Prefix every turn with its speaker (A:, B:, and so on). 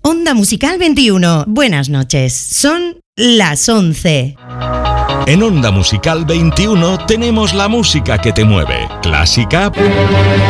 A: Onda Musical 21. Buenas noches. Son las 11.
B: En Onda Musical 21 tenemos la música que te mueve. Clásica,